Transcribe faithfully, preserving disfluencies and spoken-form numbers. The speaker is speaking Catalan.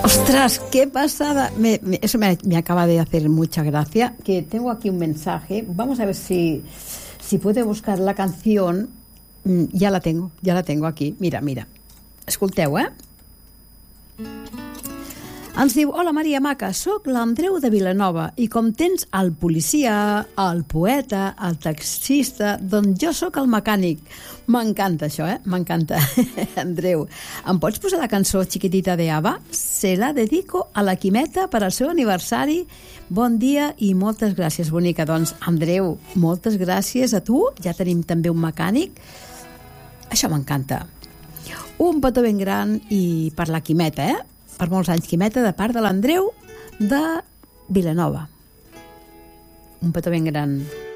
Ostras, qué pasada. Me, me, eso me, me acaba de hacer mucha gracia. Que tengo aquí un mensaje. Vamos a ver si, si puede buscar la canción. Mm, ya la tengo, ya la tengo aquí. Mira, mira. Escolteu, eh? Ens diu: hola Maria Maca, sóc l'Andreu de Vilanova i com tens el policia, el poeta, el taxista, doncs jo sóc el mecànic. M'encanta això, eh? M'encanta. Andreu, em pots posar la cançó Chiquitita de ABBA? Se la dedico a la Quimeta per al seu aniversari. Bon dia i moltes gràcies, bonica. Doncs, Andreu, moltes gràcies a tu. Ja tenim també un mecànic. Això m'encanta. Un petó ben gran i per la Quimeta, eh? Per molts anys, Quimeta, de part de l'Andreu de Vilanova. Un petó ben gran.